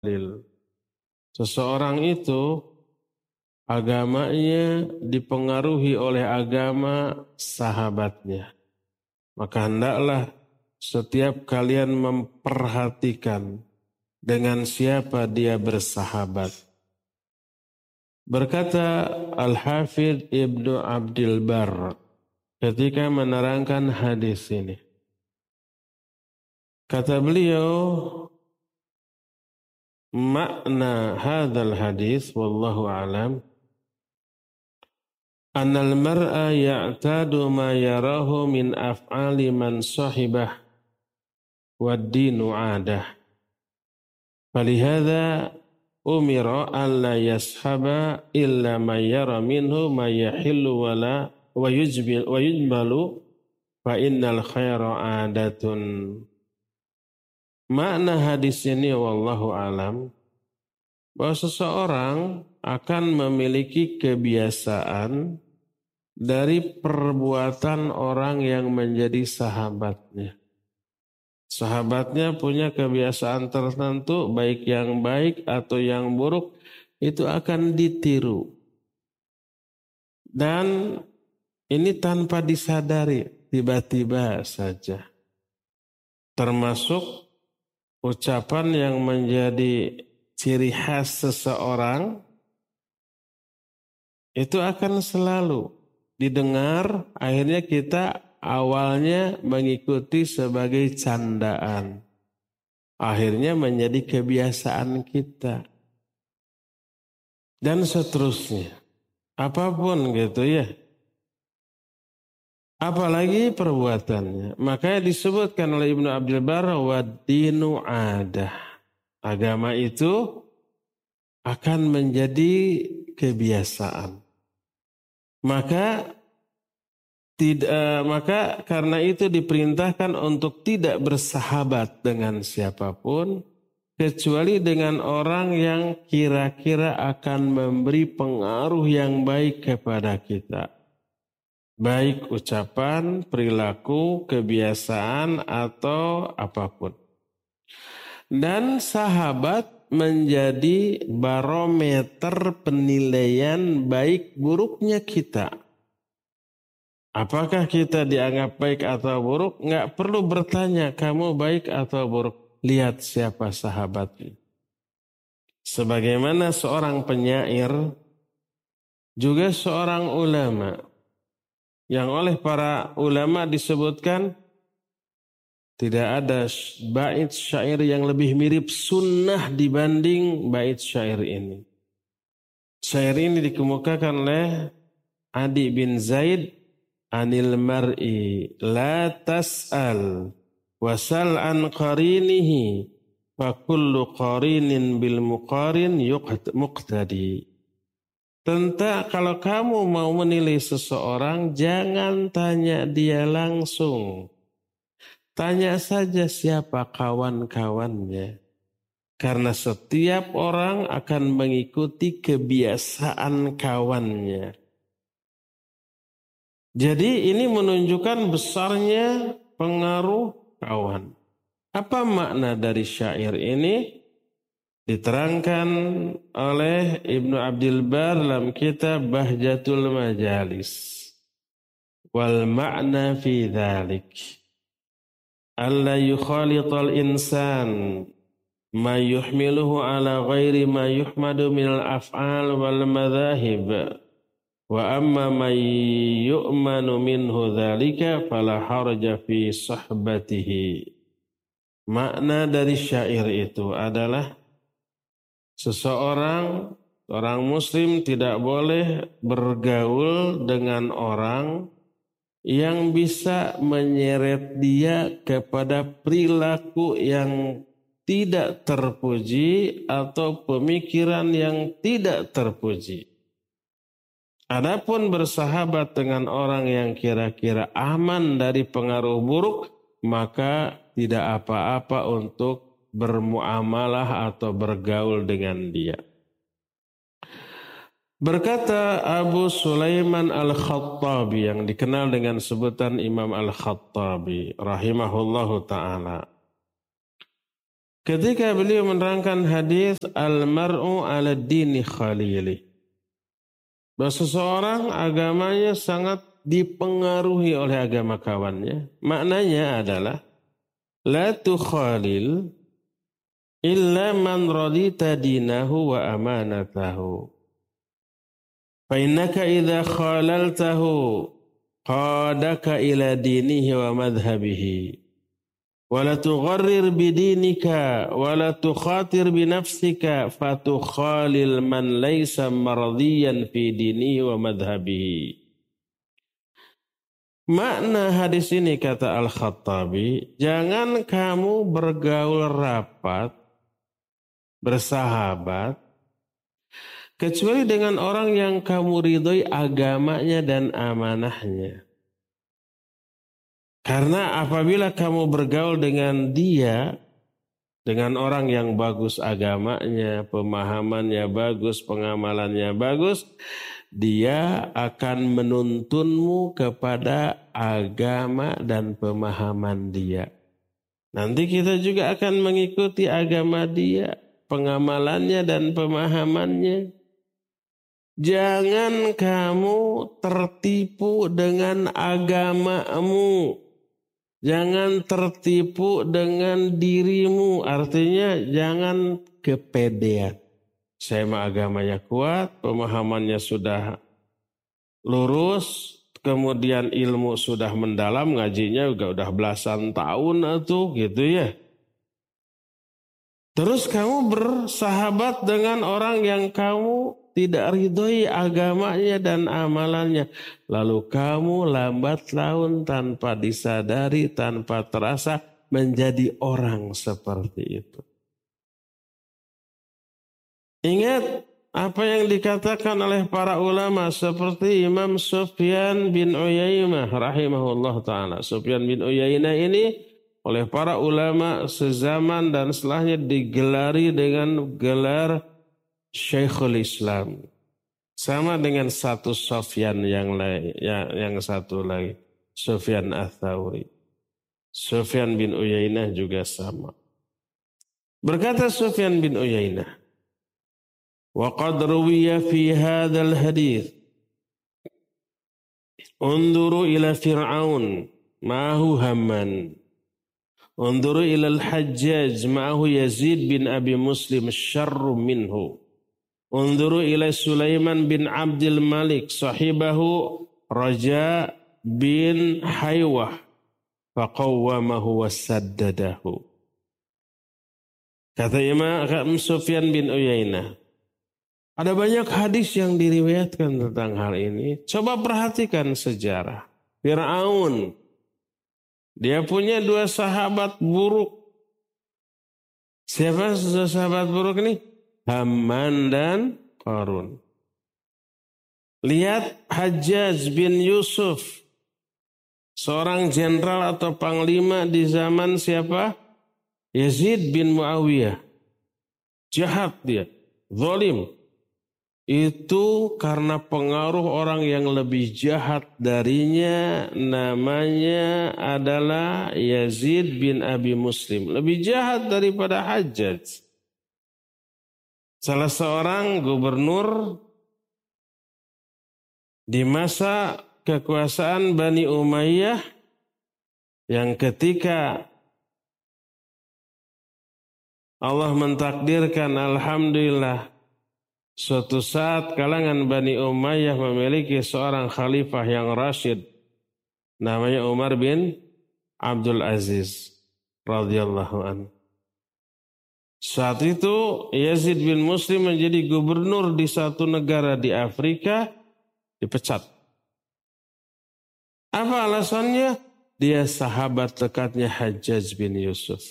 dalil. Seseorang itu agamanya dipengaruhi oleh agama sahabatnya. Maka hendaklah setiap kalian memperhatikan dengan siapa dia bersahabat. Berkata Al-Hafidh Ibnu Abdul Barr ketika menerangkan hadis ini. Kata beliau, makna hadzal hadis wallahu alam annal mar'a ya'tadu ma yarahu min af'ali man sahibah wad-dinu 'adah falihadza umira alla yashaba illa ma yara minhu ma yahillu wala wa yujmalu fa innal khaira 'adatun. Makna hadis ini wallahu alam bahwa seseorang akan memiliki kebiasaan dari perbuatan orang yang menjadi sahabatnya. Sahabatnya punya kebiasaan tertentu, baik yang baik atau yang buruk, itu akan ditiru. Dan ini tanpa disadari, tiba-tiba saja. Termasuk ucapan yang menjadi ciri khas seseorang itu akan selalu didengar, akhirnya kita awalnya mengikuti sebagai candaan. Akhirnya menjadi kebiasaan kita. Dan seterusnya. Apapun gitu ya. Apalagi perbuatannya. Makanya disebutkan oleh Ibnu Abdul Barr wad-dinu 'adah. Agama itu akan menjadi kebiasaan. Maka karena itu diperintahkan untuk tidak bersahabat dengan siapapun kecuali dengan orang yang kira-kira akan memberi pengaruh yang baik kepada kita. Baik ucapan, perilaku, kebiasaan, atau apapun. Dan sahabat menjadi barometer penilaian baik buruknya kita. Apakah kita dianggap baik atau buruk? Nggak perlu bertanya, kamu baik atau buruk. Lihat siapa sahabatnya. Sebagaimana seorang penyair, juga seorang ulama. Yang oleh para ulama disebutkan tidak ada bait syair yang lebih mirip sunnah dibanding bait syair ini. Syair ini dikemukakan oleh Adi bin Zaid, anil mar'i la tas'al wasal an qarinihi fa kullu qarinin bil muqarin muqtadi. Tentang kalau kamu mau menilai seseorang, jangan tanya dia langsung. Tanya saja siapa kawan-kawannya. Karena setiap orang akan mengikuti kebiasaan kawannya. Jadi ini menunjukkan besarnya pengaruh kawan. Apa makna dari syair ini? Diterangkan oleh Ibnu Abdul Barr dalam kitab Bahjatul Majalis. Wal ma'na fi dhalik alla yukhalital insan ma yuhmiluhu ala ghairi ma yuhmadu minal af'al wal madhahib wa amma man yu'manu minhu dhalika fala harja fi sahbatihi. Makna dari syair itu adalah orang muslim tidak boleh bergaul dengan orang yang bisa menyeret dia kepada perilaku yang tidak terpuji atau pemikiran yang tidak terpuji. Adapun bersahabat dengan orang yang kira-kira aman dari pengaruh buruk, maka tidak apa-apa untuk bermuamalah atau bergaul dengan dia. Berkata Abu Sulaiman Al-Khattabi yang dikenal dengan sebutan Imam Al-Khattabi rahimahullahu ta'ala. ketika beliau menerangkan hadis al-mar'u 'ala dini khalili. Bahwa seseorang agamanya sangat dipengaruhi oleh agama kawannya. Maknanya adalah la tukhalil illa man radita dinahu wa amanatahu. Fa innaka idza khalaltahu qadaka ila dinihi wa madhhabihi. Wa la tugharrir bidinika wa la tukhatir binafsika fatukhalil man laysa mardiyan fi dinihi wa madhhabihi. Makna hadis ini kata Al-Khattabi, jangan kamu bergaul rapat, bersahabat, kecuali dengan orang yang kamu ridhoi agamanya dan amanahnya. Karena apabila kamu bergaul dengan dia, dengan orang yang bagus agamanya, pemahamannya bagus, pengamalannya bagus, dia akan menuntunmu kepada agama dan pemahaman dia. Nanti kita juga akan mengikuti agama dia, pengamalannya dan pemahamannya. Jangan kamu tertipu dengan agamamu. Jangan tertipu dengan dirimu. Artinya jangan kepedean. Saya mah agamanya kuat, pemahamannya sudah lurus, kemudian ilmu sudah mendalam, ngajinya juga udah belasan tahun tuh gitu ya. Terus kamu bersahabat dengan orang yang kamu tidak ridhoi agamanya dan amalannya. Lalu kamu lambat laun tanpa disadari, tanpa terasa menjadi orang seperti itu. Ingat apa yang dikatakan oleh para ulama seperti Imam Sufyan bin Uyainah rahimahullah ta'ala. Sufyan bin Uyainah ini oleh para ulama sezaman dan setelahnya digelari dengan gelar Syekhul Islam. Sama dengan satu Sufyan yang lain, yang satu lagi, Sufyan Ats-Tsauri. Sufyan bin Uyainah juga sama. Berkata Sufyan bin Uyainah, "Wa qad ruwiya fi hadzal hadits unduru ila Fir'aun ma'ahu Hamman. Unduru ila al-Hajjaj ma'ahu Yazid bin Abi Muslim syarru minhu. Unduru ila Sulaiman bin Abdul Malik sahibahu Raja bin Haywah faqawwamahu wasaddadahu." Kata Imam Sufyan bin Uyainah, ada banyak hadis yang diriwayatkan tentang hal ini. Coba perhatikan sejarah. Fir'aun, dia punya dua sahabat buruk. Siapa sahabat buruk ini? Hamman dan Qarun. Lihat Hajjaj bin Yusuf, seorang jenderal atau panglima di zaman siapa? Yazid bin Muawiyah. Jahat dia, zalim. Itu karena pengaruh orang yang lebih jahat darinya, namanya adalah Yazid bin Abi Muslim. Lebih jahat daripada Hajjaj. Salah seorang gubernur di masa kekuasaan Bani Umayyah yang ketika Allah mentakdirkan, alhamdulillah, suatu saat kalangan Bani Umayyah memiliki seorang khalifah yang rasyid, namanya Umar bin Abdul Aziz radhiyallahu anhu. Saat itu Yazid bin Muslim menjadi gubernur di satu negara di Afrika, dipecat. Apa alasannya? Dia sahabat dekatnya Hajjaj bin Yusuf.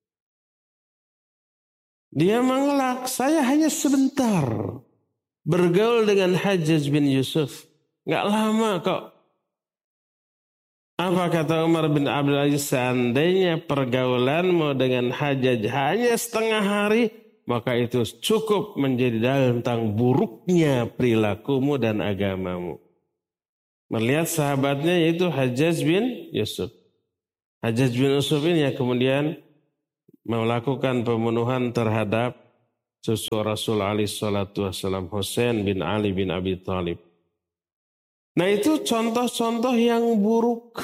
Dia mengelak, saya hanya sebentar bergaul dengan Hajjaj bin Yusuf. Nggak lama kok. Apa kata Umar bin Abdul Aziz? Seandainya pergaulanmu dengan Hajjaj hanya setengah hari, maka itu cukup menjadi dalil tentang buruknya perilakumu dan agamamu. Melihat sahabatnya yaitu Hajjaj bin Yusuf. Hajjaj bin Yusuf ini yang kemudian melakukan pembunuhan terhadap cucu Rasul alaihi salatu wassalam, Husain bin Ali bin Abi Thalib. Nah itu contoh-contoh yang buruk.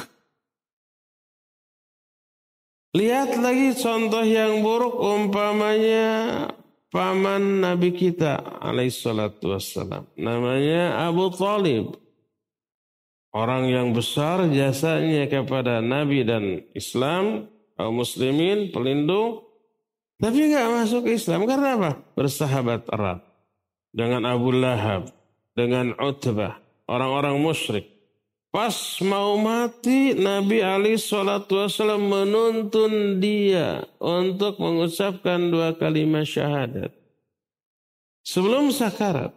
Lihat lagi contoh yang buruk, umpamanya paman Nabi kita alaihi salatu wassalam. Namanya Abu Thalib. Orang yang besar jasanya kepada Nabi dan Islam, kaum muslimin, pelindung. Tapi nggak masuk Islam. Karena apa? Bersahabat erat dengan Abu Lahab, dengan Utbah, orang-orang musyrik. Pas mau mati, Nabi alaihi salatu wassalam menuntun dia untuk mengucapkan 2 kalimat syahadat. Sebelum sakarat.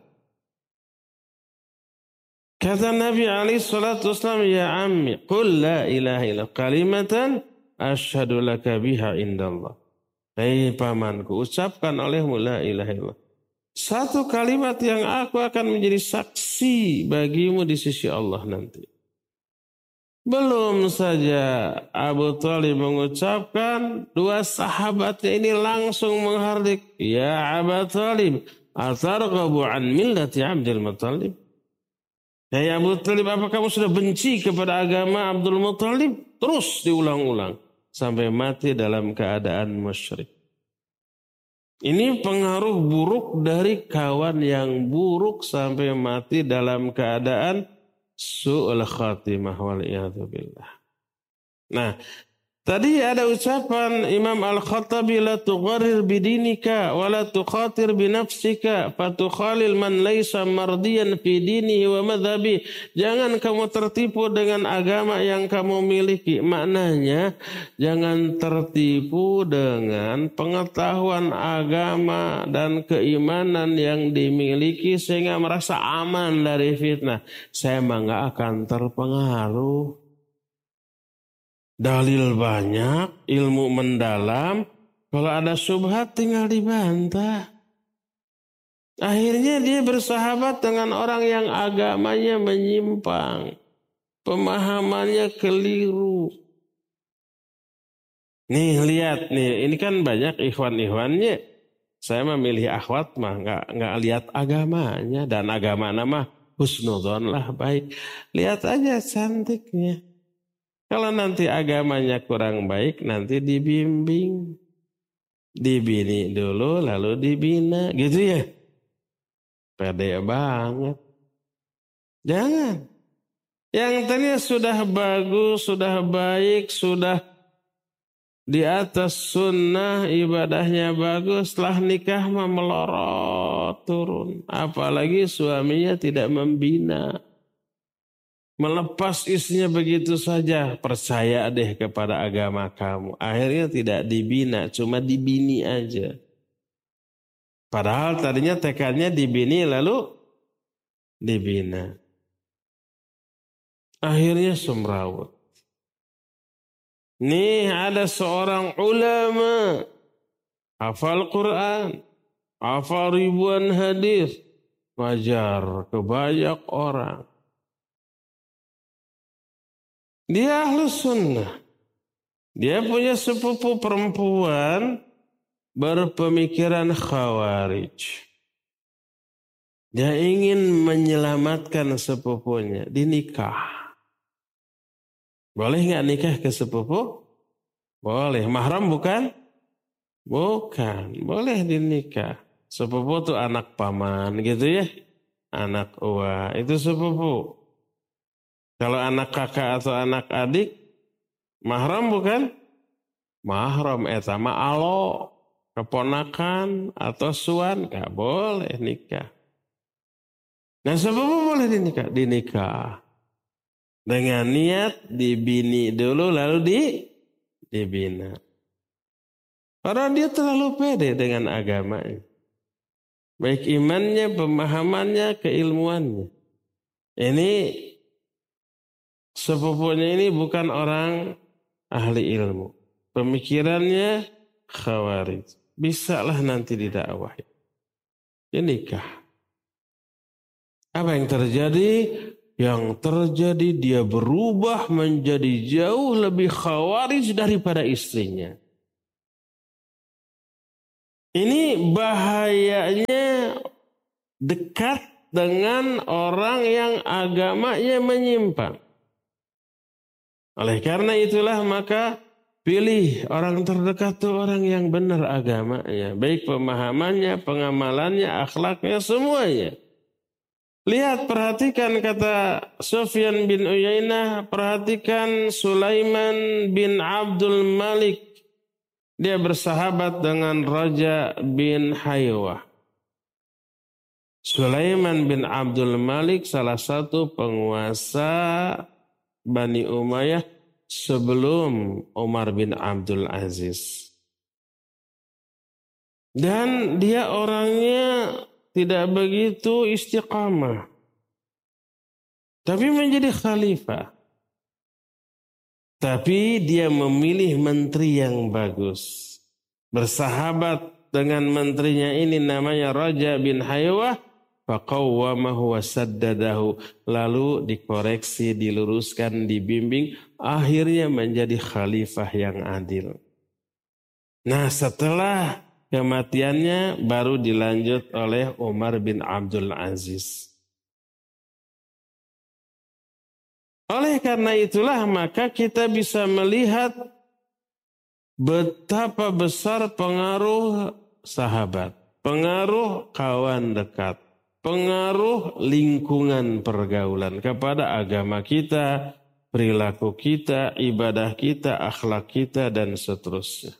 Kata Nabi alaihi salatu wassalam, ya ammi, qul la ilaha illallah kalimatan asyhadu laka biha indallah. Hei pamanku, ucapkan olehmu la ilaha illallah. Satu kalimat yang aku akan menjadi saksi bagimu di sisi Allah nanti. Belum saja Abu Thalib mengucapkan, 2 sahabatnya ini langsung menghardik. Ya Abu Thalib, atarghabu an millati Abdul Muttalib? Ya Abu Thalib, apa kamu sudah benci kepada agama Abdul Muttalib? Terus diulang-ulang sampai mati dalam keadaan musyrik. Ini pengaruh buruk dari kawan yang buruk sampai mati dalam keadaan su'ul khatimah wal'iyadhu billah. Nah, tadi ada ucapan Imam Al-Khattabi, la tugharir bidinika wa la tukhatir binafsika fatukhalil man laysa mardiyan fi dinihi wa madhabi. Jangan kamu tertipu dengan agama yang kamu miliki. Maknanya jangan tertipu dengan pengetahuan agama dan keimanan yang dimiliki sehingga merasa aman dari fitnah. Saya mah nggak akan terpengaruh. Dalil banyak, ilmu mendalam. Kalau ada syubhat tinggal dibantah. Akhirnya dia bersahabat dengan orang yang agamanya menyimpang. Pemahamannya keliru. Nih lihat nih, ini kan banyak ikhwan-ikhwannya. Saya memilih akhwat mah nggak lihat agamanya, dan agama nama husnudzon lah, baik. Lihat aja cantiknya. Kalau nanti agamanya kurang baik, nanti dibimbing. Dibini dulu, lalu dibina. Gitu ya? Pede banget. Jangan. Yang tadinya sudah bagus, sudah baik, sudah di atas sunnah, ibadahnya bagus, setelah nikah mah melorot turun. Apalagi suaminya tidak membina. Melepas istrinya begitu saja, percaya deh kepada agama kamu. Akhirnya tidak dibina, cuma dibini aja. Padahal tadinya tekadnya dibini lalu dibina. Akhirnya semrawut. Nih ada seorang ulama, hafal Quran, hafal ribuan hadis, ngajar ke banyak orang. Dia ahlus sunnah. Dia punya sepupu perempuan berpemikiran khawarij. Dia ingin menyelamatkan sepupunya, dinikah. Boleh nggak nikah ke sepupu? Boleh. Mahram bukan? Bukan. Boleh dinikah. Sepupu itu anak paman gitu ya. Anak uwa itu sepupu. Kalau anak kakak atau anak adik, mahram bukan? Mahram sama alo, keponakan atau suan, gak boleh nikah. Nah sepupu boleh dinikah. Dengan niat dibini dulu lalu dibina. Karena dia terlalu pede dengan agamanya. Baik imannya, pemahamannya, keilmuannya. Ini sepupunya ini bukan orang ahli ilmu. Pemikirannya khawarij. Bisalah nanti didakwahi. Dia nikah. Apa yang terjadi? Yang terjadi dia berubah menjadi jauh lebih khawarij daripada istrinya. Ini bahayanya dekat dengan orang yang agamanya menyimpang. Oleh karena itulah maka pilih orang terdekat itu orang yang benar agamanya. Baik pemahamannya, pengamalannya, akhlaknya, semuanya. Lihat, perhatikan kata Sufyan bin Uyainah, perhatikan Sulaiman bin Abdul Malik. Dia bersahabat dengan Raja bin Haywah. Sulaiman bin Abdul Malik salah satu penguasa Bani Umayyah sebelum Umar bin Abdul Aziz. Dan dia orangnya tidak begitu istiqamah. Tapi menjadi khalifah. Tapi dia memilih menteri yang bagus. Bersahabat dengan menterinya ini namanya Raja bin Haywah. Faqawwamahu wa saddadahu. Lalu dikoreksi, diluruskan, dibimbing. Akhirnya menjadi khalifah yang adil. Nah, setelah kematiannya baru dilanjut oleh Umar bin Abdul Aziz. Oleh karena itulah maka kita bisa melihat betapa besar pengaruh sahabat, pengaruh kawan dekat, pengaruh lingkungan pergaulan kepada agama kita, perilaku kita, ibadah kita, akhlak kita, dan seterusnya.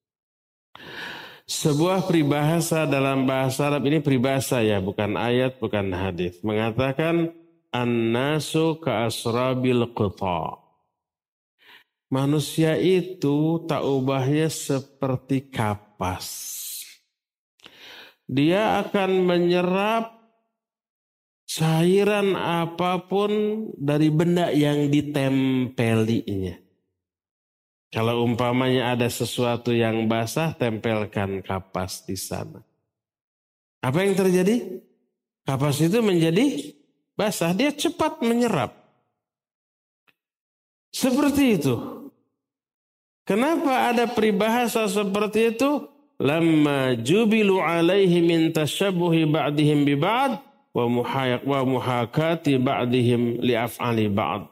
Sebuah peribahasa dalam bahasa Arab, ini peribahasa ya, bukan ayat, bukan hadis, mengatakan an-nasu ka'asrabil qita. Manusia itu tak ubahnya seperti kapas. Dia akan menyerap cairan apapun dari benda yang ditempelinya. Kalau umpamanya ada sesuatu yang basah, tempelkan kapas di sana. Apa yang terjadi? Kapas itu menjadi basah, dia cepat menyerap. Seperti itu. Kenapa ada peribahasa seperti itu? Lamma jubilu alaihi min tashabbuhi ba'dihim bi ba'd wa muhakati ba'dihim li af'ali ba'd.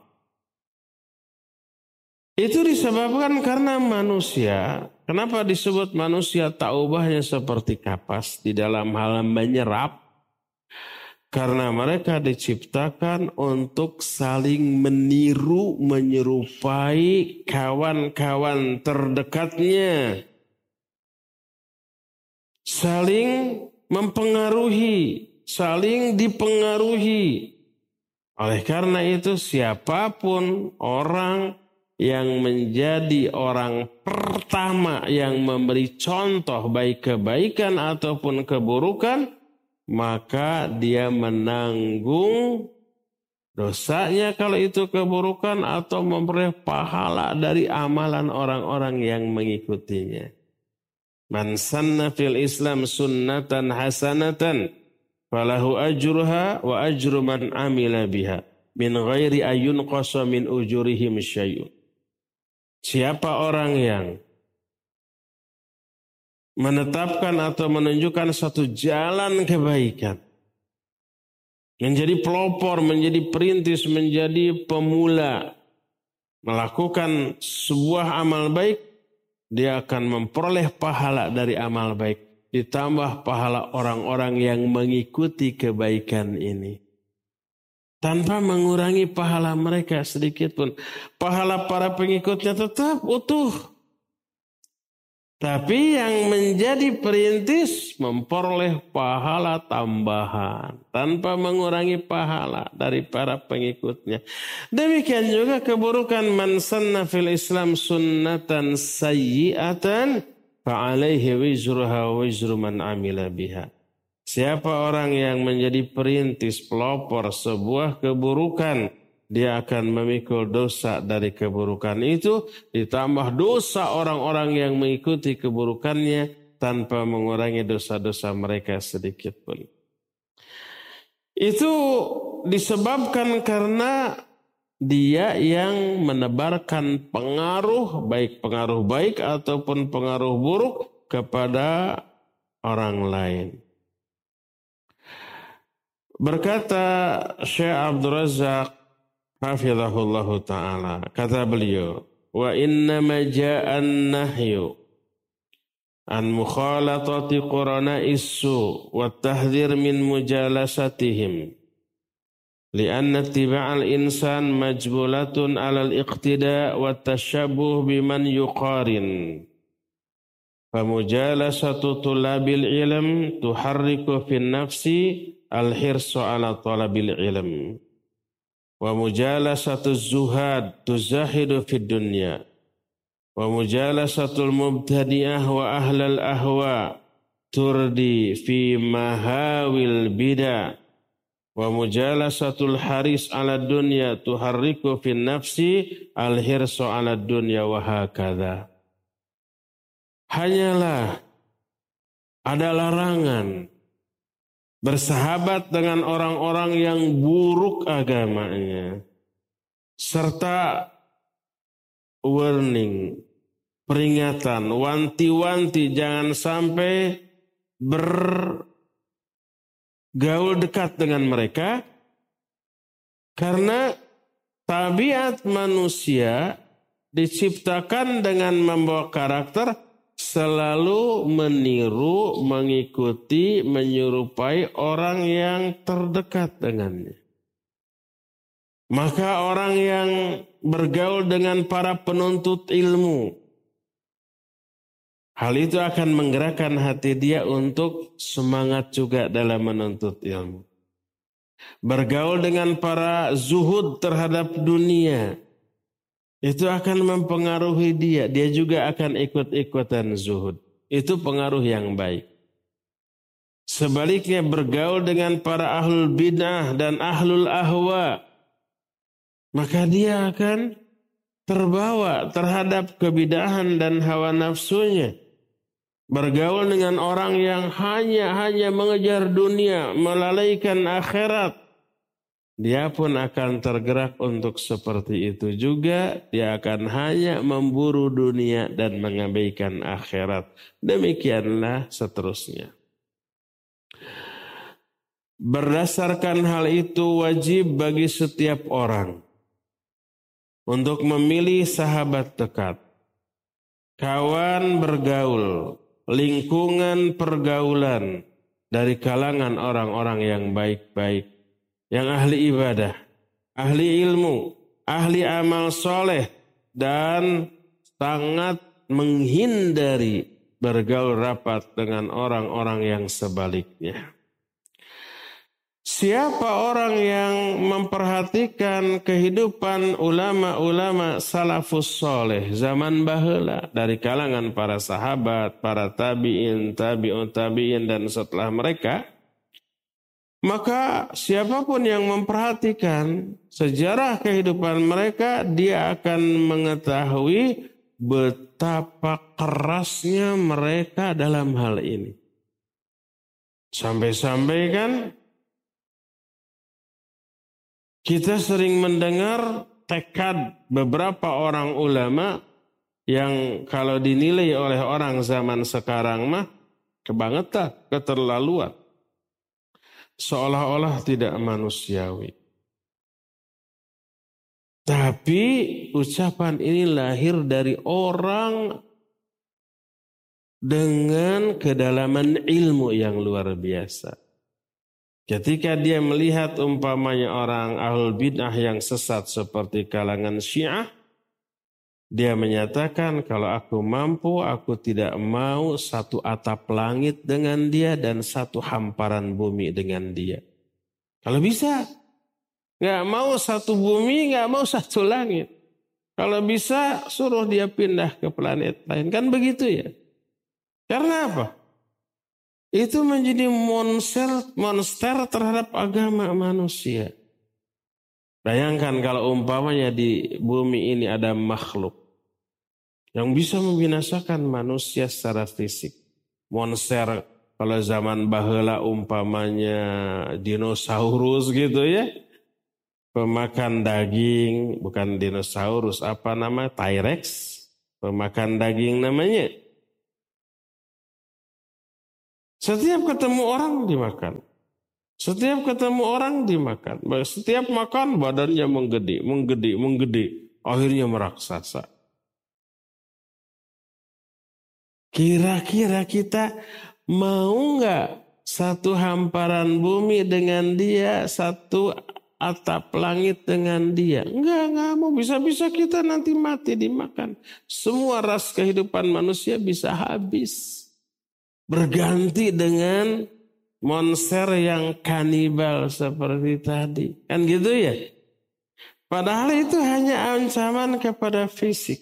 Itu disebabkan karena manusia. Kenapa disebut manusia tak ubahnya seperti kapas di dalam hal menyerap? Karena mereka diciptakan untuk saling meniru, menyerupai kawan-kawan terdekatnya. Saling mempengaruhi, saling dipengaruhi. Oleh karena itu siapapun orang yang menjadi orang pertama yang memberi contoh baik kebaikan ataupun keburukan, maka dia menanggung dosanya kalau itu keburukan atau memperoleh pahala dari amalan orang-orang yang mengikutinya. Man sanna fil Islam sunnatan hasanatan falahu ajruha wa ajru man amila biha min ghairi ayun qasa min ujurihim syai'un. Siapa orang yang menetapkan atau menunjukkan satu jalan kebaikan, menjadi pelopor, menjadi perintis, menjadi pemula, melakukan sebuah amal baik, dia akan memperoleh pahala dari amal baik, ditambah pahala orang-orang yang mengikuti kebaikan ini. Tanpa mengurangi pahala mereka sedikit pun. Pahala para pengikutnya tetap utuh. Tapi yang menjadi perintis memperoleh pahala tambahan. Tanpa mengurangi pahala dari para pengikutnya. Demikian juga keburukan man sanna fil Islam sunnatan sayyi'atan fa'alaihi wizruha wizru man amila biha. Siapa orang yang menjadi perintis, pelopor sebuah keburukan, dia akan memikul dosa dari keburukan itu, ditambah dosa orang-orang yang mengikuti keburukannya tanpa mengurangi dosa-dosa mereka sedikit pun. Itu disebabkan karena dia yang menebarkan pengaruh, baik pengaruh baik ataupun pengaruh buruk kepada orang lain. Berkata Syekh Abdul Razak hafizahullahu ta'ala, kata beliau, wa inna maja'an nahyu an mukhalatati qurana'is su wa tahdhir min mujalasatihim li'anna ittiba'al insan majbulatun 'alal iqtida' wa tashabbuh biman yuqarin. Famujalasatu tulabil ilm tuharriku fin nafsi al-hirsu ala talabil ilm. Wa mujalasatu zuhad tuzahidu fid dunya. Wa mujalasatul mubtadi'ah wa ahlal ahwa turdi fi mahawil bida. Wa mujalasatul haris ala dunya tuharriku fin nafsi al-hirsu ala dunya wa hakadha. Hanyalah ada larangan bersahabat dengan orang-orang yang buruk agamanya, serta warning, peringatan, wanti-wanti jangan sampai bergaul dekat dengan mereka, karena tabiat manusia diciptakan dengan membawa karakter selalu meniru, mengikuti, menyerupai orang yang terdekat dengannya. Maka orang yang bergaul dengan para penuntut ilmu, hal itu akan menggerakkan hati dia untuk semangat juga dalam menuntut ilmu. Bergaul dengan para zuhud terhadap dunia, itu akan mempengaruhi dia. Dia juga akan ikut-ikutan zuhud. Itu pengaruh yang baik. Sebaliknya bergaul dengan para ahlul bid'ah dan ahlul ahwa, maka dia akan terbawa terhadap kebid'ahan dan hawa nafsunya. Bergaul dengan orang yang hanya mengejar dunia, melalaikan akhirat, dia pun akan tergerak untuk seperti itu juga. Dia akan hanya memburu dunia dan mengabaikan akhirat. Demikianlah seterusnya. Berdasarkan hal itu wajib bagi setiap orang untuk memilih sahabat dekat, kawan bergaul, lingkungan pergaulan dari kalangan orang-orang yang baik-baik, yang ahli ibadah, ahli ilmu, ahli amal soleh, dan sangat menghindari bergaul rapat dengan orang-orang yang sebaliknya. Siapa orang yang memperhatikan kehidupan ulama-ulama salafus soleh zaman baheula dari kalangan para sahabat, para tabi'in, tabi'un tabi'in dan setelah mereka, maka siapapun yang memperhatikan sejarah kehidupan mereka, dia akan mengetahui betapa kerasnya mereka dalam hal ini. Sampai-sampai kan kita sering mendengar tekad beberapa orang ulama yang kalau dinilai oleh orang zaman sekarang mah kebangetan, keterlaluan. Seolah-olah tidak manusiawi. Tapi ucapan ini lahir dari orang dengan kedalaman ilmu yang luar biasa. Ketika dia melihat umpamanya orang ahlul bid'ah yang sesat seperti kalangan Syiah, dia menyatakan, kalau aku mampu, aku tidak mau satu atap langit dengan dia dan satu hamparan bumi dengan dia. Kalau bisa, nggak mau satu bumi, nggak mau satu langit. Kalau bisa, suruh dia pindah ke planet lain. Kan begitu ya? Karena apa? Itu menjadi monster terhadap agama manusia. Bayangkan kalau umpamanya di bumi ini ada makhluk yang bisa membinasakan manusia secara fisik. Monster kalau zaman baheula umpamanya dinosaurus gitu ya. Pemakan daging, bukan dinosaurus, apa nama? T-Rex. Pemakan daging namanya. Setiap ketemu orang dimakan. Setiap ketemu orang dimakan. Setiap makan badannya menggede. Akhirnya meraksasa. Kira-kira kita mau nggak satu hamparan bumi dengan dia, satu atap langit dengan dia? Enggak mau. Bisa-bisa kita nanti mati dimakan. Semua ras kehidupan manusia bisa habis. Berganti dengan monster yang kanibal seperti tadi. Kan gitu ya? Padahal itu hanya ancaman kepada fisik.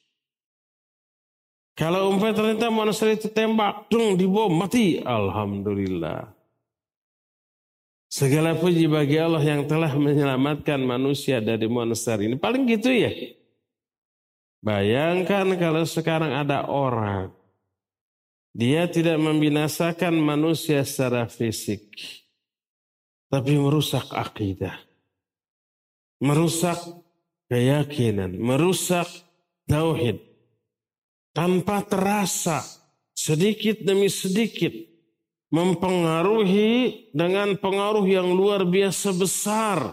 Kalau ternyata monster itu tembak, dibom, mati. Alhamdulillah. Segala puji bagi Allah yang telah menyelamatkan manusia dari monster ini. Paling gitu ya. Bayangkan kalau sekarang ada orang. Dia tidak membinasakan manusia secara fisik. Tapi merusak akidah. Merusak keyakinan. Merusak tauhid. Tanpa terasa, sedikit demi sedikit, mempengaruhi dengan pengaruh yang luar biasa besar.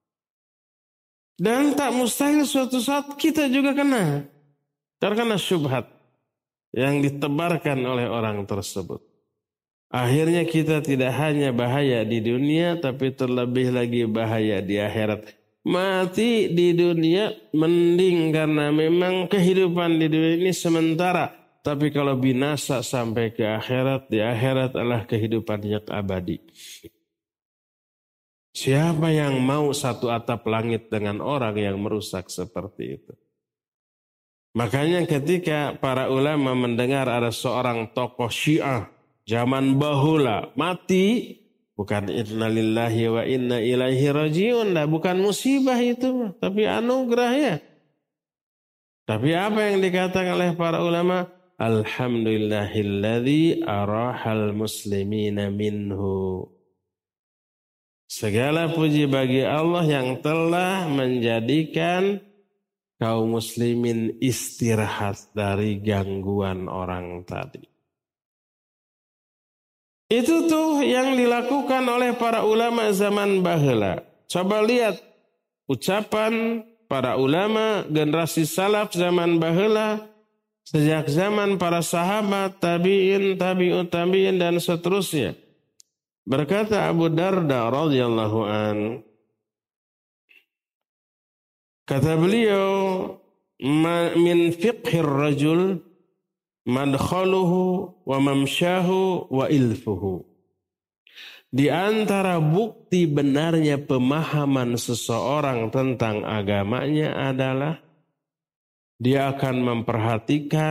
Dan tak mustahil suatu saat kita juga kena. Terkena syubhat yang ditebarkan oleh orang tersebut. Akhirnya kita tidak hanya bahaya di dunia, tapi terlebih lagi bahaya di akhirat. Mati di dunia mending karena memang kehidupan di dunia ini sementara. Tapi kalau binasa sampai ke akhirat, di akhirat adalah kehidupan yang abadi. Siapa yang mau satu atap langit dengan orang yang merusak seperti itu? Makanya ketika para ulama mendengar ada seorang tokoh Syiah zaman bahula mati, bukan innalillahi wa inna ilaihi rajiun. Bukan musibah itu, tapi anugerah ya. Tapi apa yang dikatakan oleh para ulama? Alhamdulillahilladzi arahal muslimina minhu. Segala puji bagi Allah yang telah menjadikan kaum muslimin istirahat dari gangguan orang tadi. Itu tuh yang dilakukan oleh para ulama zaman baheula. Coba lihat ucapan para ulama generasi salaf zaman baheula sejak zaman para sahabat, tabi'in, tabi'ut tabi'in dan seterusnya. Berkata Abu Darda radhiyallahu an, kata beliau, min fiqhir rajul madkhaluhu wa mamsyahu wa ilfuhu. Di antara bukti benarnya pemahaman seseorang tentang agamanya adalah dia akan memperhatikan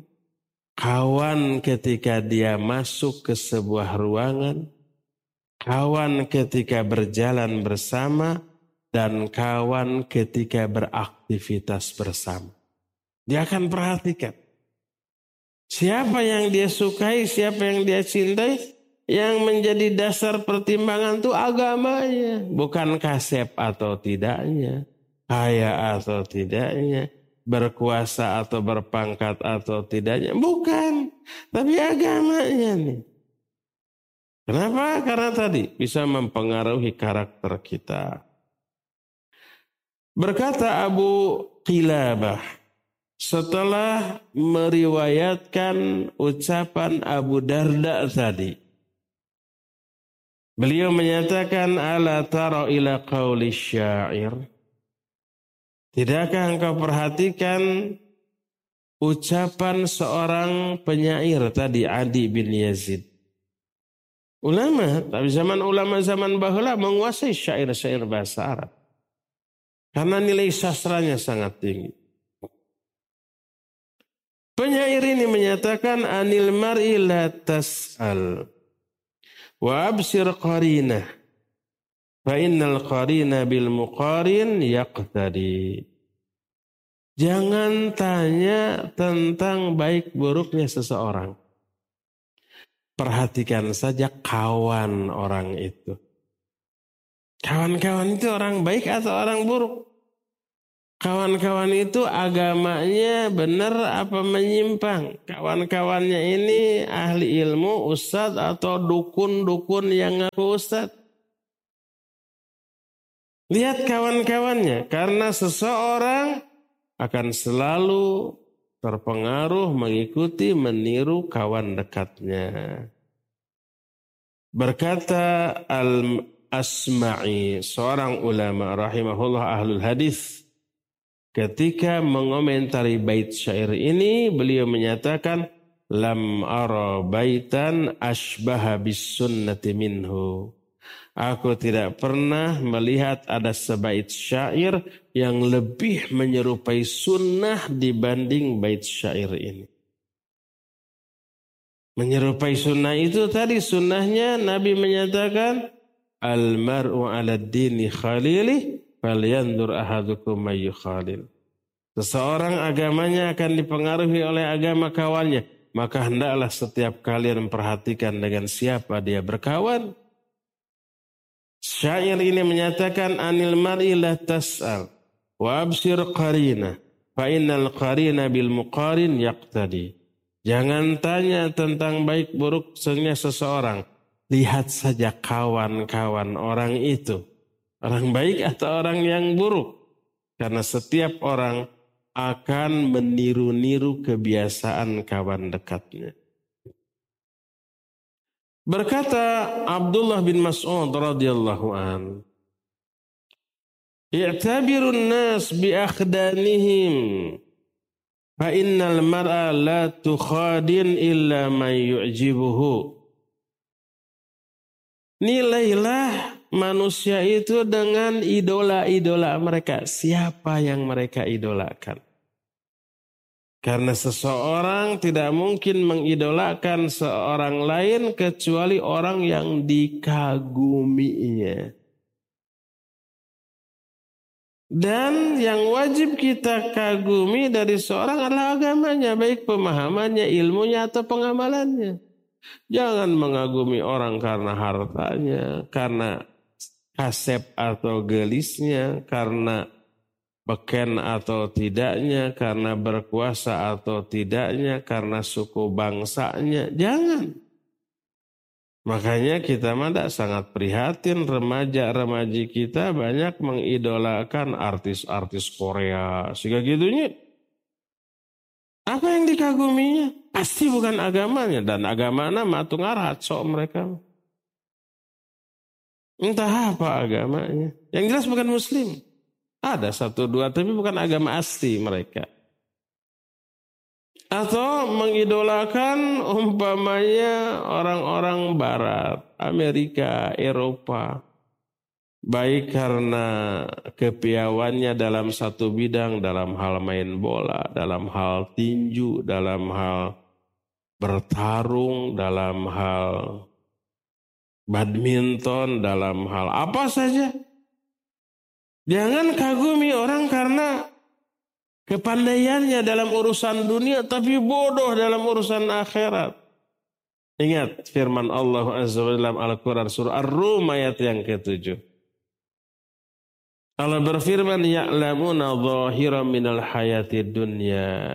kawan ketika dia masuk ke sebuah ruangan, kawan ketika berjalan bersama, dan kawan ketika beraktivitas bersama. Dia akan perhatikan. Siapa yang dia sukai, siapa yang dia cintai, yang menjadi dasar pertimbangan itu agamanya. Bukan kasep atau tidaknya, kaya atau tidaknya, berkuasa atau berpangkat atau tidaknya. Bukan, tapi agamanya nih. Kenapa? Karena tadi bisa mempengaruhi karakter kita. Berkata Abu Qilabah, setelah meriwayatkan ucapan Abu Darda tadi, beliau menyatakan, ala tara ila qauli syair. Tidakkah engkau perhatikan ucapan seorang penyair tadi, Adi bin Yazid? Ulama, tapi ulama zaman bahula menguasai syair-syair bahasa Arab. Karena nilai sastranya sangat tinggi. Penyair ini menyatakan, anil mar'i la tas'al wa absir qarinah fa innal qarina bil muqarin yaqtadi. Jangan tanya tentang baik buruknya seseorang. Perhatikan saja kawan orang itu. Kawan-kawan itu orang baik atau orang buruk? Kawan-kawan itu agamanya benar apa menyimpang? Kawan-kawannya ini ahli ilmu, ustadz atau dukun-dukun yang ngaku ustadz? Lihat kawan-kawannya, karena seseorang akan selalu terpengaruh, mengikuti, meniru kawan dekatnya. Berkata Al-Asma'i, seorang ulama rahimahullah ahlul hadis, ketika mengomentari bait syair ini, beliau menyatakan, lam ara baitan ashbaha bis sunnati minhu. Aku tidak pernah melihat ada sebait syair yang lebih menyerupai sunnah dibanding bait syair ini. Menyerupai sunnah itu tadi sunnahnya Nabi menyatakan, al-mar'u 'ala dini khalilih falyanzur ahadukum may yukhalil. Seseorang agamanya akan dipengaruhi oleh agama kawannya, maka hendaklah setiap kalian memperhatikan dengan siapa dia berkawan. Syair ini menyatakan anil mar'i la tas'al wa absir qarina fa innal qarina bil muqarin yaqtadi. Jangan tanya tentang baik buruknya seseorang, lihat saja kawan-kawan orang itu, orang baik atau orang yang buruk, karena setiap orang akan meniru-niru kebiasaan kawan dekatnya. Berkata Abdullah bin Mas'ud radhiyallahu an, "I'tabirun nas bi akhdanihim, fa innal mar'a la tukhadin illa man yu'jibuhu." Nilailah manusia itu dengan idola-idola mereka, siapa yang mereka idolakan. Karena seseorang tidak mungkin mengidolakan seorang lain kecuali orang yang dikaguminya. Dan yang wajib kita kagumi dari seorang adalah agamanya, baik pemahamannya, ilmunya, atau pengamalannya. Jangan mengagumi orang karena hartanya, karena kasep atau gelisnya, karena beken atau tidaknya, karena berkuasa atau tidaknya, karena suku bangsanya. Jangan. Makanya kita sangat prihatin remaja-remaji kita banyak mengidolakan artis-artis Korea. Sehingga gitunya. Apa yang dikaguminya? Pasti bukan agamanya. Dan agamanya matung arat so mereka. Entah apa agamanya. Yang jelas bukan muslim. Ada satu dua tapi bukan agama asli mereka. Atau mengidolakan umpamanya orang-orang barat, Amerika, Eropa. Baik karena kepiawannya dalam satu bidang, dalam hal main bola, dalam hal tinju, dalam hal bertarung, dalam hal badminton, dalam hal apa saja. Jangan kagumi orang karena kepandaiannya dalam urusan dunia tapi bodoh dalam urusan akhirat. Ingat firman Allah Azza wa Jalla dalam Al-Quran surah Ar-Rum ayat yang ke-7. Allah berfirman, ya'lamuna zahiran minal hayati dunya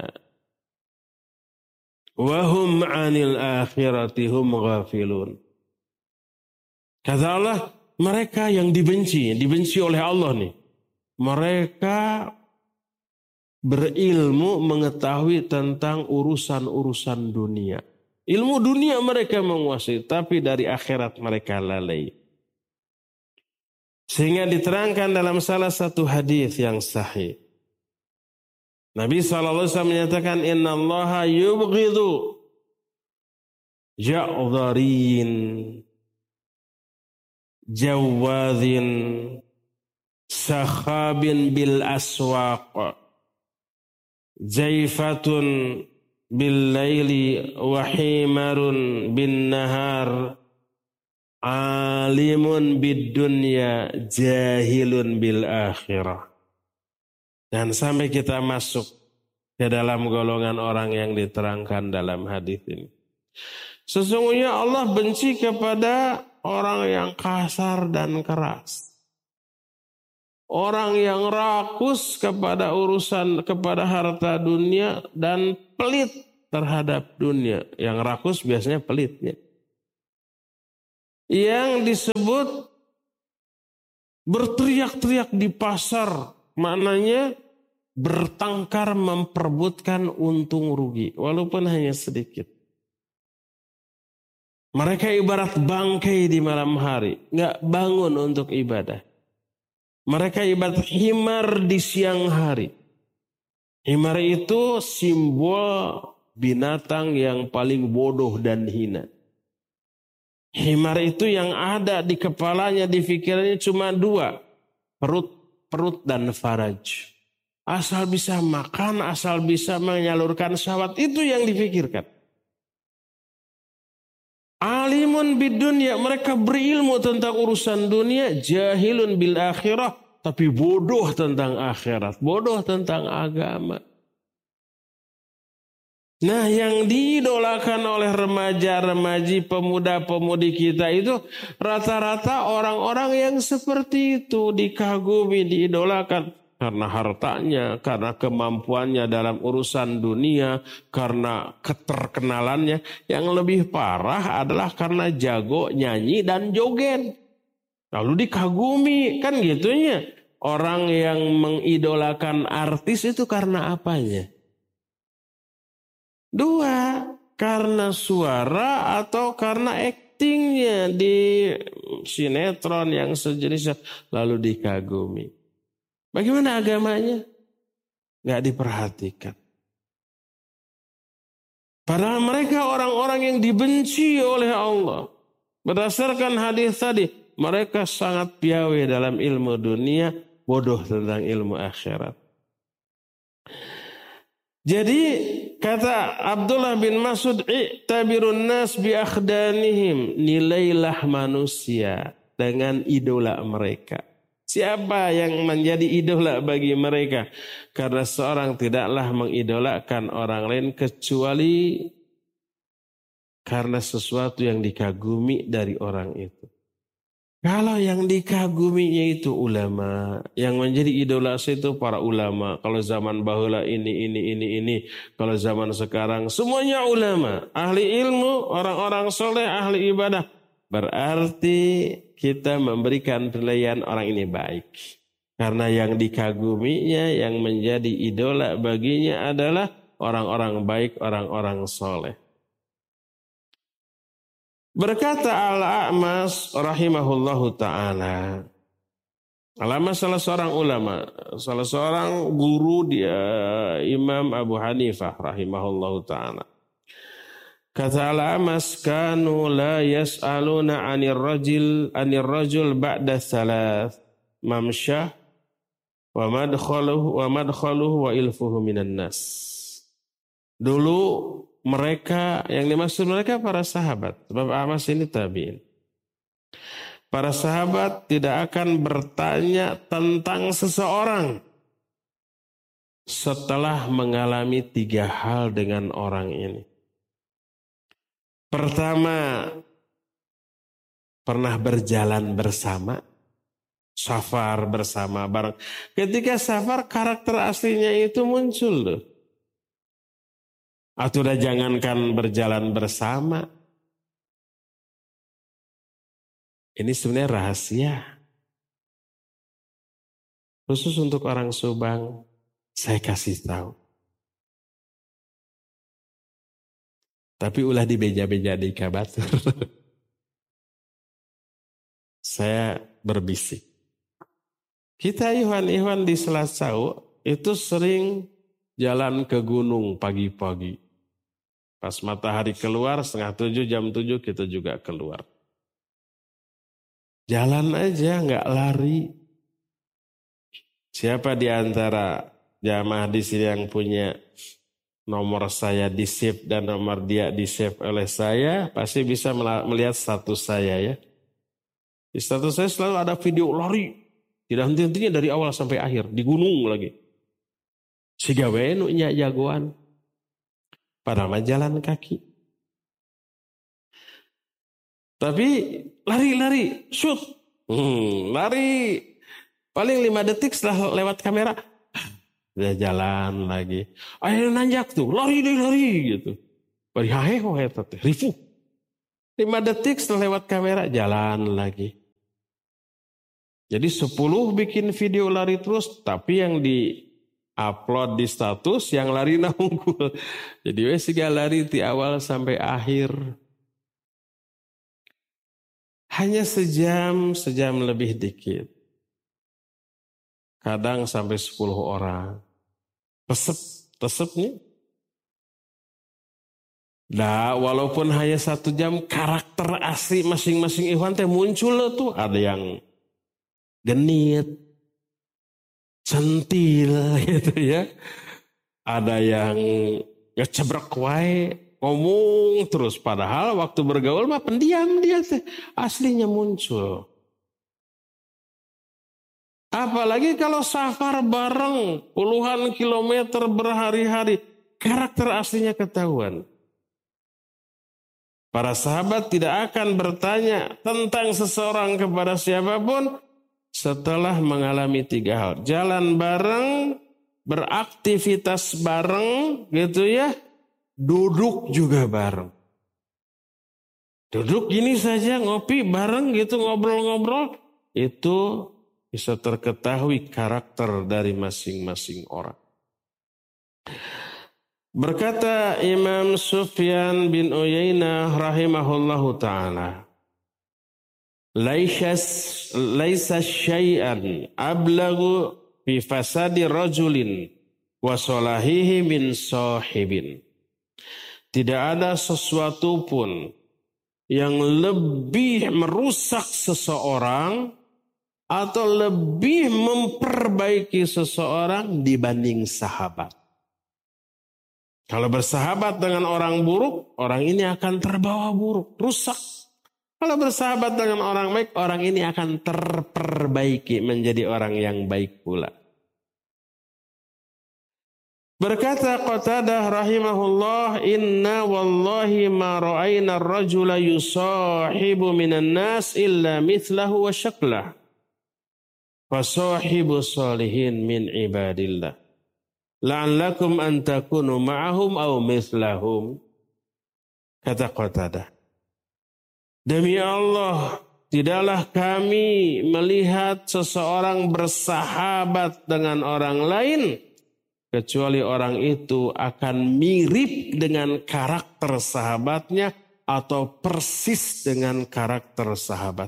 wa hum 'anil akhirati hum ghafilun. Kata Allah, mereka yang dibenci oleh Allah nih. Mereka berilmu mengetahui tentang urusan-urusan dunia. Ilmu dunia mereka menguasai, tapi dari akhirat mereka lalai. Sehingga diterangkan dalam salah satu hadis yang sahih. Nabi SAW menyatakan, Inna allaha yubghidu ja'dharin jawadhin sakhabin bil aswaq jaifatun bil laili wa himarun bin nahar alimun bid dunya jahilun bil akhirah. Dan sampai kita masuk ke dalam golongan orang yang diterangkan dalam hadis ini. Sesungguhnya Allah benci kepada orang yang kasar dan keras. orang yang rakus kepada kepada harta dunia dan pelit terhadap dunia. Yang rakus biasanya pelitnya. Yang disebut berteriak-teriak di pasar, maknanya bertengkar memperebutkan untung rugi, walaupun hanya sedikit. Mereka ibarat bangkai di malam hari, nggak bangun untuk ibadah. Mereka ibarat himar di siang hari. Himar itu simbol binatang yang paling bodoh dan hina. Himar itu yang ada di kepalanya, di pikirannya cuma dua, perut dan faraj. Asal bisa makan, asal bisa menyalurkan syahwat, itu yang dipikirkan. Alimun bid dunya, mereka berilmu tentang urusan dunia, jahilun bil akhirah, tapi bodoh tentang akhirat, bodoh tentang agama. Nah, yang diidolakan oleh remaja-remaji, pemuda-pemudi kita itu rata-rata orang-orang yang seperti itu, dikagumi, diidolakan. Karena hartanya, karena kemampuannya dalam urusan dunia, karena keterkenalannya. Yang lebih parah adalah karena jago nyanyi dan joget. Lalu dikagumi, kan gitunya. Orang yang mengidolakan artis itu karena apanya? Dua, karena suara atau karena aktingnya di sinetron yang sejenisnya. Lalu dikagumi. Bagaimana agamanya? Nggak diperhatikan. Padahal mereka orang-orang yang dibenci oleh Allah. Berdasarkan hadis tadi, mereka sangat piawai dalam ilmu dunia, bodoh tentang ilmu akhirat. Jadi kata Abdullah bin Mas'ud, "I'tabirun nas bi akhdanihim", nilailah manusia dengan idola mereka. Siapa yang menjadi idola bagi mereka? Karena seorang tidaklah mengidolakan orang lain kecuali karena sesuatu yang dikagumi dari orang itu. Kalau yang dikaguminya itu ulama, yang menjadi idola itu para ulama. Kalau zaman bahula ini. Kalau zaman sekarang semuanya ulama, ahli ilmu, orang-orang soleh, ahli ibadah. Berarti kita memberikan penilaian orang ini baik. Karena yang dikaguminya, yang menjadi idola baginya adalah orang-orang baik, orang-orang soleh. Berkata Al-A'mas rahimahullahu ta'ala. Al-A'mas salah seorang ulama, salah seorang guru dia Imam Abu Hanifah rahimahullahu ta'ala. Kata Al-A'mas, kanu la yas'aluna 'anir rajul ba'da thalath mamsyah wa madkhaluhu wa ilfuhu minan nas. Dulu mereka, yang dimaksud mereka para sahabat, sebab A'mas ini tabi'in. Para sahabat tidak akan bertanya tentang seseorang setelah mengalami 3 hal dengan orang ini. Pertama, pernah berjalan bersama, safar bersama bareng. Ketika safar, karakter aslinya itu muncul loh. Atau udah jangankan berjalan bersama. Ini sebenarnya rahasia. Khusus untuk orang Subang, saya kasih tahu. Tapi ulah dibeja-beja di kabatur. Saya berbisik. Kita ikhwan-ikhwan di Selasau itu sering jalan ke gunung pagi-pagi. Pas matahari keluar 6:30 jam 7 kita juga keluar. Jalan aja nggak lari. Siapa di antara jamaah di sini yang punya nomor saya di save dan nomor dia di save oleh saya, pasti bisa melihat status saya ya. Di status saya selalu ada video lari. Tidak henti-hentinya dari awal sampai akhir. Di gunung lagi. Siga we nu nya jagoan. Padahal jalan kaki. Tapi lari-lari, shoot. Lari. Paling 5 detik setelah lewat kamera, dia jalan lagi. Ayo nanjak tuh, lari gitu. Bari haheho eta teh, rifuh. 5 detik setelah lewat kamera, jalan lagi. Jadi 10 bikin video lari terus, tapi yang di-upload di status, yang lari unggul. Jadi wes lari di awal sampai akhir. Hanya sejam lebih dikit. Kadang sampai 10 orang. Tesepnya. Nah, walaupun hanya 1 jam, karakter asli masing-masing ikhwan teh muncul tuh. Ada yang genit, centil gitu ya. Ada yang ngecebrek wae, ngomong terus. Padahal waktu bergaul mah pendiam dia teh. Aslinya muncul. Apalagi kalau safar bareng puluhan kilometer berhari-hari. Karakter aslinya ketahuan. Para sahabat tidak akan bertanya tentang seseorang kepada siapapun setelah mengalami 3 hal. Jalan bareng, beraktivitas bareng gitu ya. Duduk juga bareng. Duduk gini saja ngopi bareng gitu ngobrol-ngobrol. Itu bisa terketahui karakter dari masing-masing orang. Berkata Imam Sufyan bin Uyainah rahimahullahu ta'ala. Laisa syai'an ablagu fi fasadi rajulin wa salahihi min sahibin. Tidak ada sesuatu pun yang lebih merusak seseorang atau lebih memperbaiki seseorang dibanding sahabat. Kalau bersahabat dengan orang buruk, orang ini akan terbawa buruk, rusak. Kalau bersahabat dengan orang baik, orang ini akan terperbaiki menjadi orang yang baik pula. Berkata Qatadah rahimahullah, inna wallahi ma ra'ayna ar-rajula yusahibu minan nas illa mithlahu wa syaklah. Fasahibu salihin min ibadillah. La'allakum an takunu ma'ahum aw mithlahum. Kata Qatadah. Demi Allah, tidaklah kami melihat seseorang bersahabat dengan orang lain kecuali orang itu akan mirip dengan karakter sahabatnya atau persis dengan karakter sahabat.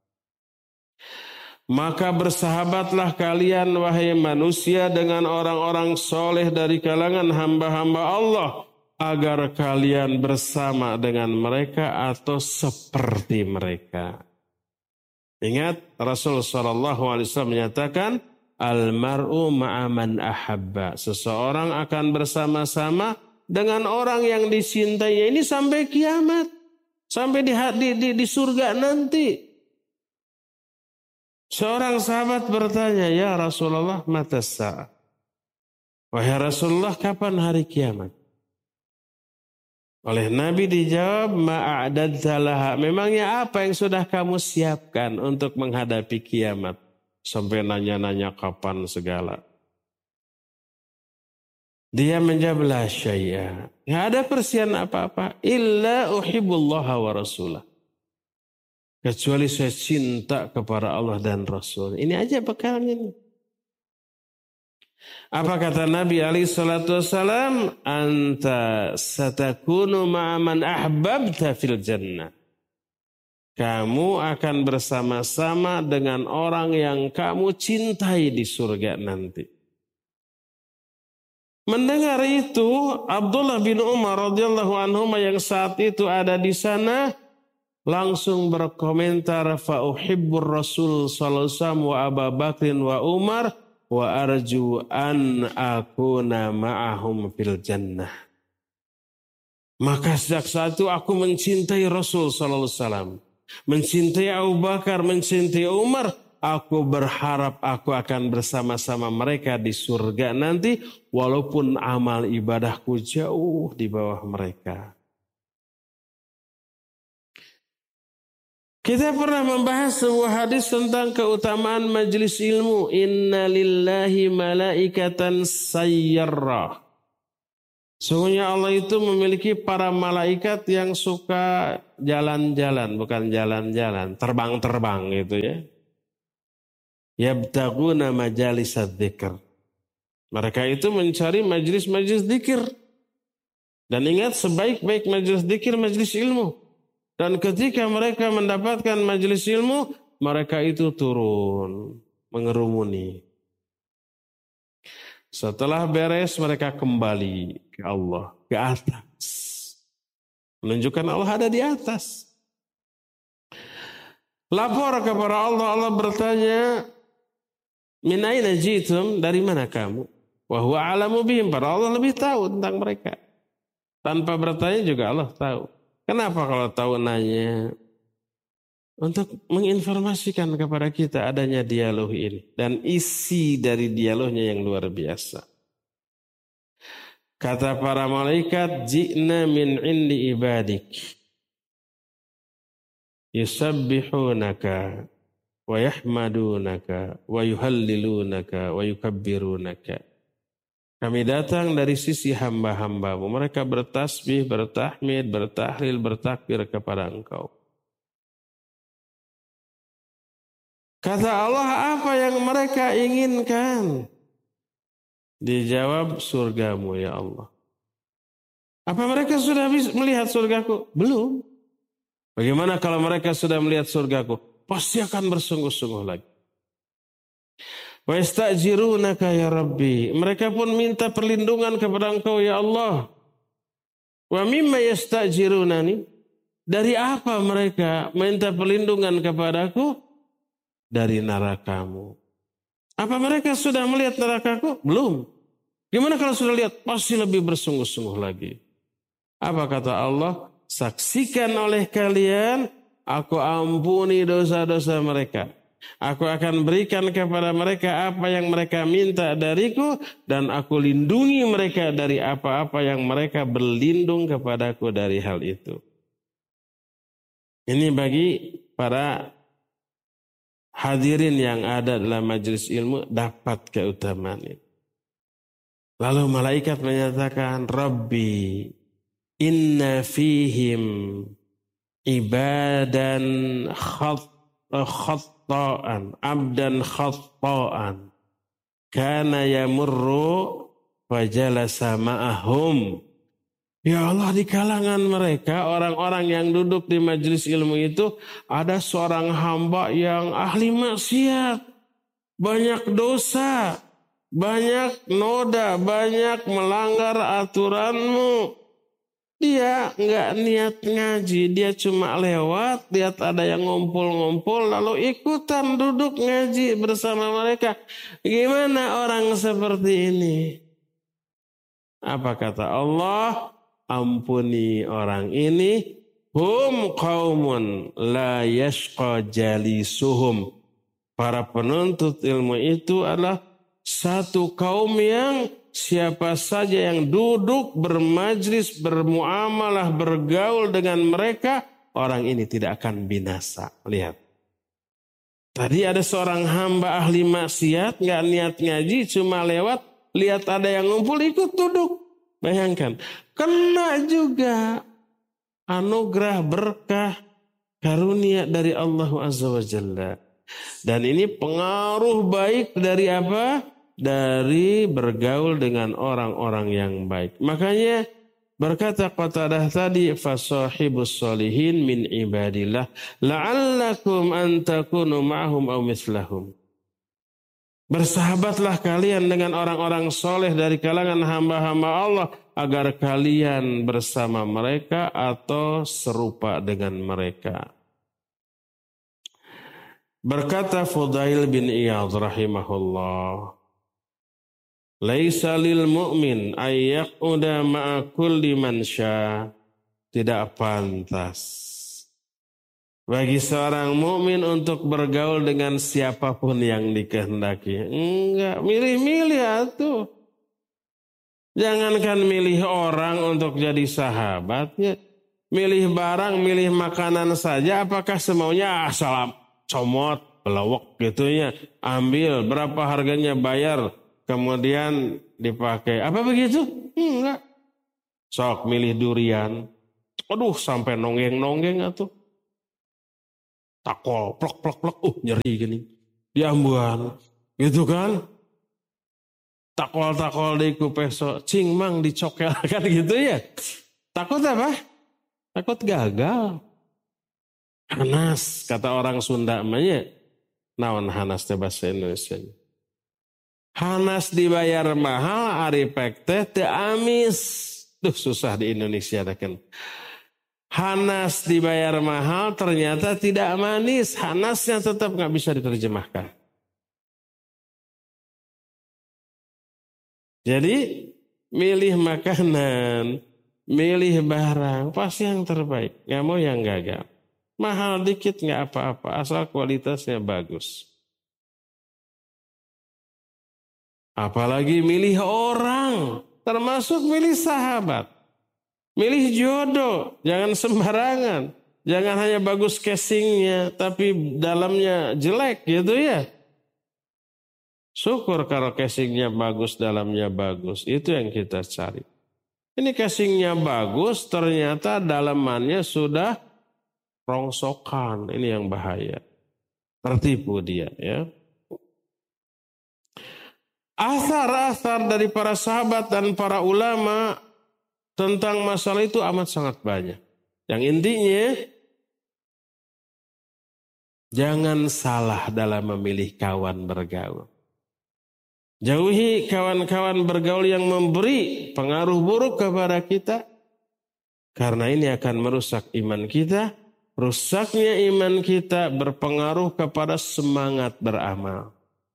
Maka bersahabatlah kalian wahai manusia dengan orang-orang soleh dari kalangan hamba-hamba Allah agar kalian bersama dengan mereka atau seperti mereka. Ingat Rasul SAW menyatakan al-mar'u ma'aman ahabba. Seseorang akan bersama-sama dengan orang yang disintainya ini sampai kiamat. Sampai di surga nanti. Seorang sahabat bertanya, ya Rasulullah, mata sa'ah. Wahai Rasulullah, kapan hari kiamat? Oleh Nabi dijawab, ma'adadta laha. Memangnya apa yang sudah kamu siapkan untuk menghadapi kiamat? Sampai nanya-nanya kapan segala. Dia menjawab, la syai'a. Tidak ada persiapan apa-apa. Illa uhibbullaha wa rasulah. Kecuali saya cinta kepada Allah dan Rasul. Ini aja bekalnya ini. Apa kata Nabi alaihi salatu wassalam? Anta satakunu ma'aman ahbabta fil jannah. Kamu akan bersama-sama dengan orang yang kamu cintai di surga nanti. Mendengar itu, Abdullah bin Umar radhiyallahu anhu yang saat itu ada di sana langsung berkomentar, fa uhibbur Rasul sallallahu alaihi wasallam wa Abu Bakrin wa Umar wa arju an akuna ma'ahum fil jannah. Maka sejak saat itu aku mencintai Rasul sallallahu alaihi wasallam, mencintai Abu Bakar, mencintai Umar. Aku berharap aku akan bersama-sama mereka di surga nanti walaupun amal ibadahku jauh di bawah mereka. Kita pernah membahas sebuah hadis tentang keutamaan majelis ilmu. Inna lillahi malaikatan sayyarrah. Sungguhnya Allah itu memiliki para malaikat yang suka jalan-jalan, bukan jalan-jalan, terbang-terbang gitu ya. Yabtaguna majalis dzikr. Mereka itu mencari majelis-majelis zikir. Dan ingat, sebaik-baik majelis zikir, majelis ilmu. Dan ketika mereka mendapatkan majelis ilmu, mereka itu turun, mengerumuni. Setelah beres, mereka kembali ke Allah, ke atas. Menunjukkan Allah ada di atas. Lapor kepada Allah, Allah bertanya, min aina jitum, dari mana kamu? Wa huwa a'lamu bihim, padahal Allah lebih tahu tentang mereka. Tanpa bertanya juga Allah tahu. Kenapa kalau tahu nanya? Untuk menginformasikan kepada kita adanya dialog ini. Dan isi dari dialognya yang luar biasa. Kata para malaikat, ji'na min indi ibadik. Yusabbihunaka wa yahmadunaka wa yuhallilunaka wa yukabbirunaka. Kami datang dari sisi hamba-hambamu. Mereka bertasbih, bertahmid, bertahlil, bertakbir kepada engkau. Kata Allah, apa yang mereka inginkan? Dijawab, surgamu ya Allah. Apa mereka sudah melihat surgaku? Belum. Bagaimana kalau mereka sudah melihat surgaku? Pasti akan bersungguh-sungguh lagi. Wa yastajirunaka ya Rabbi. Mereka pun minta perlindungan kepada engkau ya Allah. Wa mimma yastajirunani. Dari apa mereka minta perlindungan kepadaku? Dari nerakamu. Apa mereka sudah melihat nerakaku? Belum. Gimana kalau sudah lihat? Pasti lebih bersungguh-sungguh lagi. Apa kata Allah? Saksikan oleh kalian, aku ampuni dosa-dosa mereka. Aku akan berikan kepada mereka apa yang mereka minta dariku, dan aku lindungi mereka dari apa-apa yang mereka berlindung kepadaku dari hal itu. Ini bagi para hadirin yang ada dalam majelis ilmu dapat keutamaan ini. Lalu malaikat menyatakan, Rabbi, inna fihim ibadan khatta'an, abdan khatta'an, kana yamurru fajalasa ma'ahum. Ya Allah, di kalangan mereka, orang-orang yang duduk di majelis ilmu itu, ada seorang hamba yang ahli maksiat, banyak dosa, banyak noda, banyak melanggar aturanmu. Dia nggak niat ngaji, dia cuma lewat, lihat ada yang ngumpul-ngumpul, lalu ikutan duduk ngaji bersama mereka. Gimana orang seperti ini? Apa kata Allah? Ampuni orang ini. Hum qaumun la yashqa jalisuhum. Para penuntut ilmu itu adalah satu kaum yang siapa saja yang duduk bermajlis, bermuamalah, bergaul dengan mereka, orang ini tidak akan binasa. Lihat. Tadi ada seorang hamba ahli maksiat, nggak niat ngaji, cuma lewat, lihat ada yang ngumpul, ikut duduk. Bayangkan, kena juga anugerah berkah karunia dari Allah Azza wa Jalla. Dan ini pengaruh baik dari apa? Dari bergaul dengan orang-orang yang baik. Makanya berkata Qatadah tadi, fasahibus solihin min ibadillah la'allakum an takunu ma'hum aw mislahum. Bersahabatlah kalian dengan orang-orang soleh dari kalangan hamba-hamba Allah agar kalian bersama mereka atau serupa dengan mereka. Berkata Fudail bin Iyadh rahimahullah, laisa lil mu'min ayyaquda ma'a kulli man syaa. Tidak pantas bagi seorang mukmin untuk bergaul dengan siapapun yang dikehendaki. Enggak, milih-milih atuh. Jangankan milih orang untuk jadi sahabatnya, Milih barang, milih makanan saja, apakah semaunya salam comot, belawak gitu ya. Ambil, berapa harganya bayar, kemudian dipakai. Apa begitu? Enggak. Sok milih durian. Aduh, sampai nonggeng-nonggeng atuh. Takol, plok, nyeri gini. Diambuan, gitu kan. Takol di kupeso, cing mang dicokelkan gitu ya. Takut apa? Takut gagal. Hanas, kata orang Sunda namanya. Naon hanas teh bahasa Indonesia. Hanas dibayar mahal, ari pek teh teu amis. Duh susah di Indonesia kan. Hanas dibayar mahal ternyata tidak manis. Hanasnya tetap nggak bisa diterjemahkan. Jadi milih makanan, milih barang pasti yang terbaik. Nggak mau yang gagal. Mahal dikit nggak apa-apa asal kualitasnya bagus. Apalagi milih orang, termasuk milih sahabat. Milih jodoh, jangan sembarangan. Jangan hanya bagus casingnya, tapi dalamnya jelek gitu ya. Syukur kalau casingnya bagus, dalamnya bagus. Itu yang kita cari. Ini casingnya bagus, ternyata dalamannya sudah rongsokan. Ini yang bahaya. Tertipu dia ya. Asar-asar dari para sahabat dan para ulama tentang masalah itu amat sangat banyak. Yang intinya, jangan salah dalam memilih kawan bergaul. Jauhi kawan-kawan bergaul yang memberi pengaruh buruk kepada kita. Karena ini akan merusak iman kita. Rusaknya iman kita berpengaruh kepada semangat beramal.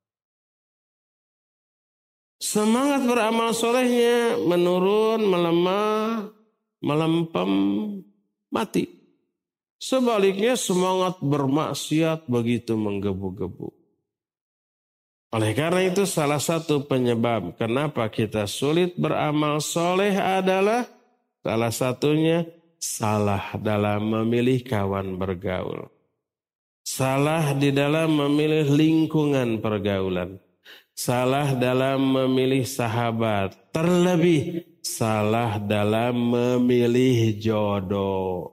Semangat beramal solehnya menurun, melemah, melempem, mati. Sebaliknya semangat bermaksiat begitu menggebu-gebu. Oleh karena itu salah satu penyebab kenapa kita sulit beramal soleh adalah salah satunya salah dalam memilih kawan bergaul. Salah di dalam memilih lingkungan pergaulan. Salah dalam memilih sahabat. Terlebih salah dalam memilih jodoh.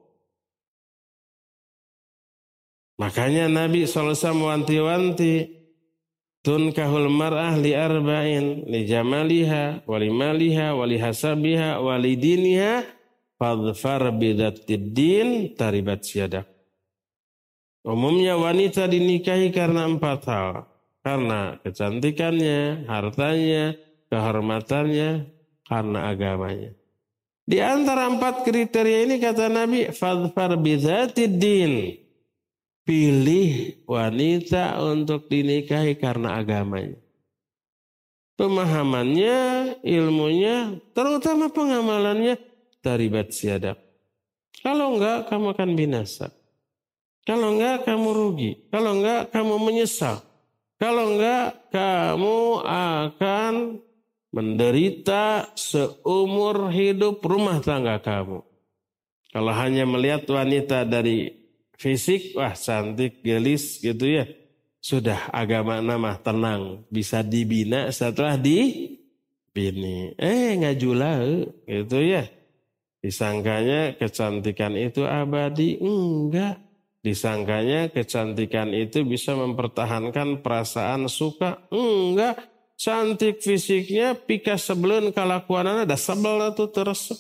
Makanya Nabi SAW wanti-wanti. Tunkahul mar'ah li arba'in li jamaliha wali maliha wali hasabiha wali diniha fadfar bidatid din taribat syadak. Umumnya wanita dinikahi karena 4 hal. Karena kecantikannya, hartanya, kehormatannya, karena agamanya. Di antara 4 kriteria ini kata Nabi fadfar bidatid din. Pilih wanita untuk dinikahi karena agamanya. Pemahamannya, ilmunya, terutama pengamalannya, taribat siadak. Kalau enggak, kamu akan binasa. Kalau enggak, kamu rugi. Kalau enggak, kamu menyesal. Kalau enggak, kamu akan menderita seumur hidup rumah tangga kamu. Kalau hanya melihat wanita dari fisik, wah cantik, gelis gitu ya. Sudah agama nama tenang. Bisa dibina setelah dibini. Ngajula gitu ya. Disangkanya kecantikan itu abadi. Enggak. Disangkanya kecantikan itu bisa mempertahankan perasaan suka. Enggak. Cantik fisiknya pika sebelun kalakuanana dah sebel tuh teresep.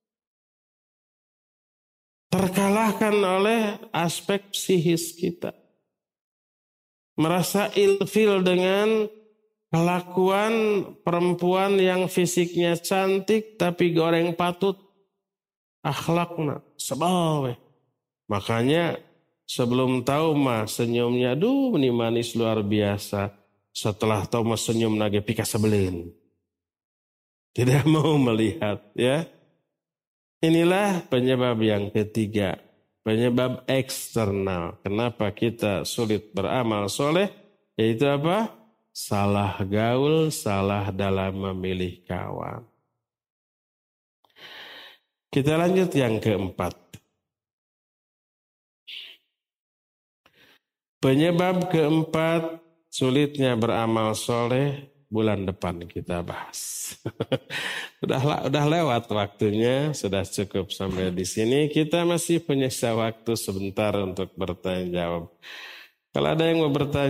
Terkalahkan oleh aspek psikis kita. Merasa ilfil dengan kelakuan perempuan yang fisiknya cantik tapi goreng patut. Akhlakna sebel. Makanya sebelum tahu mah senyumnya aduh ini manis luar biasa. Setelah tahu mah senyum nage pika sebelin. Tidak mau melihat ya. Inilah penyebab yang ketiga, penyebab eksternal. Kenapa kita sulit beramal soleh? Yaitu apa? Salah gaul, salah dalam memilih kawan. Kita lanjut yang keempat. Penyebab keempat, sulitnya beramal soleh, bulan depan kita bahas. Udah lewat waktunya, sudah cukup sampai di sini. Kita masih punya waktu sebentar untuk bertanya jawab. Kalau ada yang mau bertanya,